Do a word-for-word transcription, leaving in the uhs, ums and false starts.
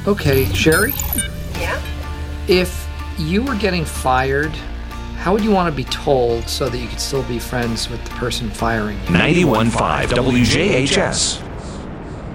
Okay, Sherry, Yeah? if you were getting fired, how would you want to be told so that you could still be friends with the person firing you? ninety-one point five W J H S.